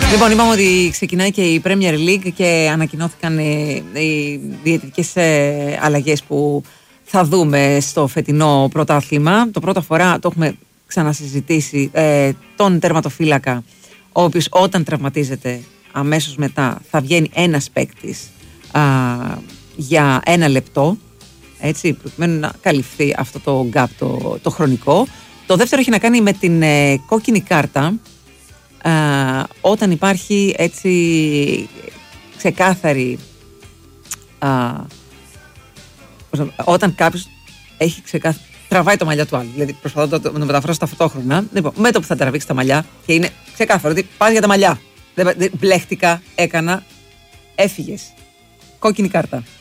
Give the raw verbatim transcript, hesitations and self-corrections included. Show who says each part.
Speaker 1: Λοιπόν, είπαμε ότι ξεκινάει και η Premier League και ανακοινώθηκαν οι, οι διαιτητικές ε, αλλαγές που θα δούμε στο φετινό πρωτάθλημα. Το πρώτο φορά το έχουμε ξανασυζητήσει, ε, τον τερματοφύλακα, ο οποίος όταν τραυματίζεται αμέσως μετά θα βγαίνει ένας παίκτης α, για ένα λεπτό, έτσι, προκειμένου να καλυφθεί αυτό το gap το, το χρονικό. Το δεύτερο έχει να κάνει με την ε, κόκκινη κάρτα, α, όταν υπάρχει έτσι ξεκάθαρη α, όταν κάποιος έχει ξεκάθαρη, τραβάει το μαλλιά του άλλου, δηλαδή προσπαθώ να το, το μεταφράσω ταυτόχρονα. Λοιπόν, με το που θα τραβήξει τα μαλλιά και είναι ξεκάθαρο ότι πας για τα μαλλιά, δεν, δεν, μπλέχτηκα, έκανα, έφυγες, κόκκινη κάρτα.